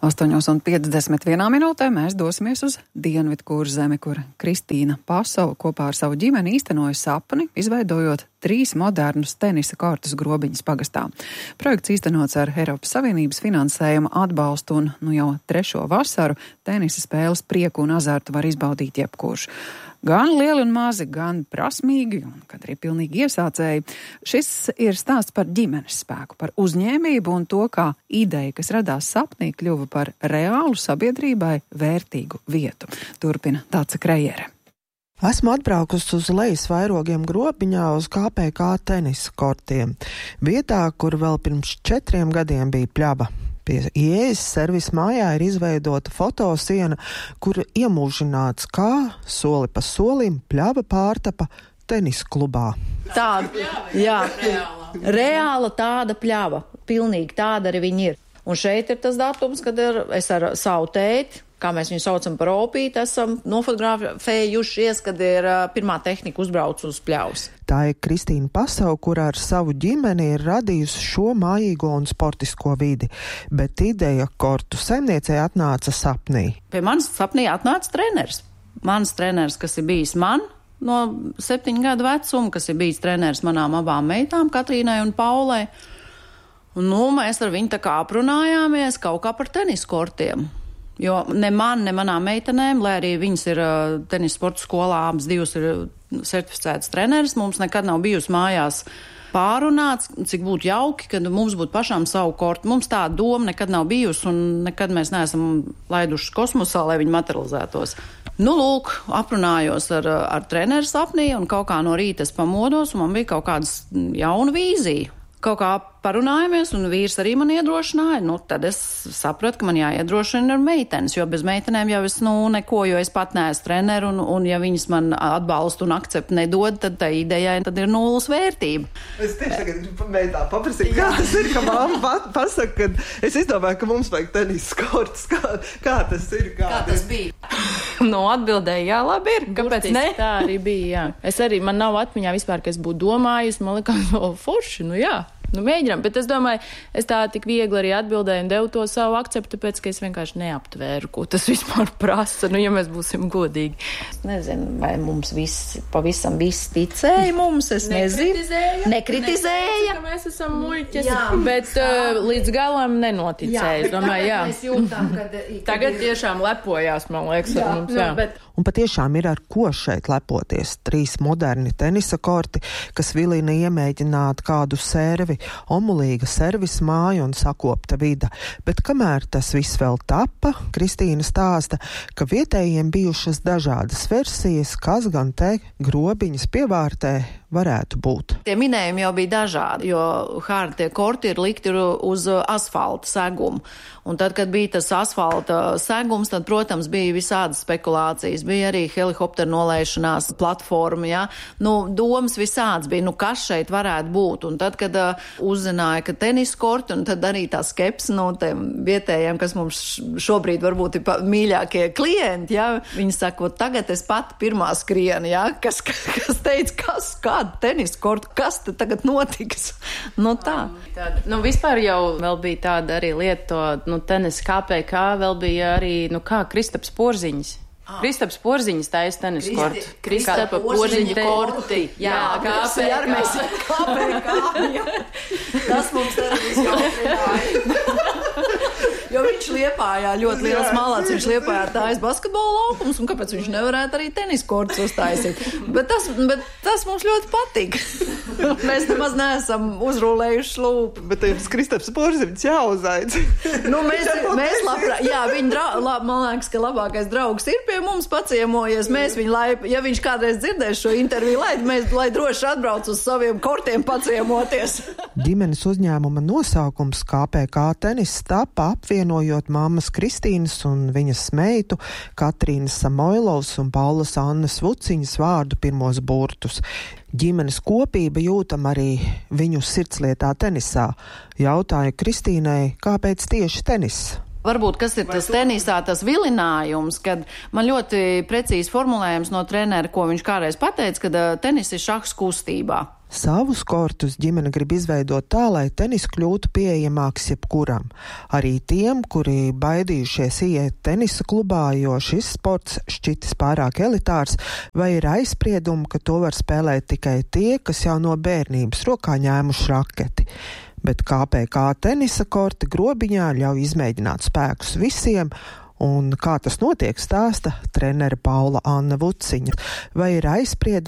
8:51 mēs dosimies uz Dienvidkurzemi, kur Kristīna Pasova kopā ar savu ģimeni īstenoja sapni, izveidojot 3 modernus tenisa kortus Grobiņas pagastā. Projekts īstenots ar Eiropas Savienības finansējuma atbalstu un jau 3. vasaru tenisa spēles prieku un azartu var izbaudīt jebkurš. Gan lieli un mazi, gan prasmīgi, un kad arī pilnīgi iesācēji. Šis ir stāsts par ģimenes spēku, par uzņēmību un to, kā ideja, kas radās sapnī, kļuva par reālu sabiedrībai vērtīgu vietu. Turpina Tāca Krejere. Esmu atbraukusi uz lejas vairogiem Grobiņā uz KPK tenisa kortiem. Vietā, kur vēl pirms 4 gadiem bija pļava. Pie ieejas servisa mājā ir izveidota fotosiena, kur iemūžināts kā soli pa solim pļava pārtapa tenisa klubā. Tāda, jā, reāla tāda pļava, pilnīgi tāda arī viņi ir. Un šeit ir tas datums, kad es ar savu tēti, kā mēs viņu saucam par opīti, esam nofotografējušies, kad ir pirmā tehnika uzbrauc uz pļavas. Tā ir Kristīna Pasova, kurā ar savu ģimeni ir radījusi šo mājīgo un sportisko vidi, bet ideja kortu saimniecei atnāca sapnī. Pie manis sapnī atnāca treneris. Mans treneris, kas ir bijis man no 7 gadu vecuma, kas ir bijis treneris manām abām meitām, Katrīnai un Paulai. Un mēs ar viņu tā kā aprunājāmies kaut kā par tenis kortiem. Jo ne man, ne manām meitenēm, lai arī viņas ir tenis sporta skolā, abas divas ir certificētas treneris, mums nekad nav bijusi mājās pārunāts, cik būtu jauki, kad mums būtu pašām savu kortu. Mums tā doma nekad nav bijusi un nekad mēs neesam laiduši kosmosā, lai viņi materializētos. Lūk, aprunājos ar treneru sapnī un kaut kā no rīta es pamodos un man bija kaut kāda jauna vīzija. Kaut kā parunājamies, un vīrs arī man iedrošināja, tad es sapratu, ka man jāiedrošina ar meitenes, jo bez meitenēm jau es neko, jo es pat neesmu treneru, un ja viņas man atbalstu un akceptu nedod, tad tā idejai tad ir nulles vērtība. Es tieši tagad gribu meitā paprasīt, kā tas ir, ka mamma pasaka, ka es izdomāju, ka mums vajag tenisa kortus, kā tas ir, kā tas bija? Atbildēju, jā, labi ir, kāpēc ne? Tā arī bija, jā. Es arī, man nav atmiņā vispār, ka es būtu domājusi, man likās, forši, jā. Mēģinām, bet es domāju, es tā tik viegli arī atbildēju un devu to savu akceptu, tāpēc, ka es vienkārši neaptvēru, ko tas vispār prasa, ja mēs būsim godīgi. Es nezinu, vai mums pavisam viss ticēja mums, es nezinu. Nekritizēja. Ka mēs esam muļķes, bet līdz galam nenoticēja. Es domāju, jā. Mēs jūtam, Tagad tiešām lepojās, man liekas, ar mums, jā. Un patiešām ir ar ko šeit lepoties. 3 moderni tenisa korti, kas vilina iemēģināt kādu servi, omulīga servisa māja un sakopta vida. Bet kamēr tas viss vēl tapa, Kristīna stāsta, ka vietējiem bijušas dažādas versijas, kas gan te Grobiņas pievārtē varētu būt. Tie minējumi jau bija dažādi, jo tie korti ir likti uz asfalta segumu. Un tad, kad bija tas asfalta segums, tad, protams, bija visādas spekulācijas. Bija arī helikopteru nolaišanās platforma, jā. Domas visāds bija, kas šeit varētu būt. Un tad, kad uzzināja, ka tenis korti, un tad arī tā skepse no tiem vietējiem, kas mums šobrīd varbūt ir mīļākie klienti, jā. Viņi saka, tagad es pat pirmā skrienu, jā, kas teica, kāda tenis korti, kas te tagad notiks? Tā. Vispār jau vēl bija tāda arī lieta, tenis KPK, vēl bija arī, Kristaps Porziņas. Kristaps Porziņas taisa tenis kortu. Kristapa Porziņa korti. Jā, KPK. Tas mums arī jau jo viņš Liepājā ļoti liels malāts, viņš Liepājā tājas basketbola laukums, un kāpēc viņš nevarētu arī tenis kortus uztaisīt. Bet tas mums ļoti patīk. Mēs nemaz neesam uzrūlējuši lūpu. Bet jums Kristaps Porziņš jāuzaic. Mēs labprāt, jā, man liekas, ka labākais draugs ir pie mums paciemojies. Mēs viņu, ja viņš kādreiz dzirdēs šo interviju, lai droši atbrauc uz saviem kortiem paciemoties. Ģimenes uzņēmuma nosaukums KPK tenis tapa apvienojot mammas Kristīnas un viņas meitu Katrīnas Samoilovas un Paulas Annas Vuciņas vārdu pirmos burtus. Ģimenes kopība jūtam arī viņu sirdslietā tenisā. Jautāju Kristīnai, kāpēc tieši tenis? Varbūt, kas ir tas tenisā, tas vilinājums, kad man ļoti precīzi formulējums no trenera, ko viņš kādreiz pateica, kad tenis ir šahs kustībā. Savus kortus ģimene grib izveidot tā, lai tenis kļūtu pieejamāks jebkuram. Arī tiem, kuri baidījušies iet tenisa klubā, jo šis sports šķitis pārāk elitārs, vai ir aizspriedumi, ka to var spēlēt tikai tie, kas jau no bērnības rokā ņēmuši raketi. Bet KPK tenisa korti grobiņā ļauj izmēģināt spēkus visiem, un kā tas notiek, stāsta trenere Paula Anna Vuciņa. Vai ir aizspriedumi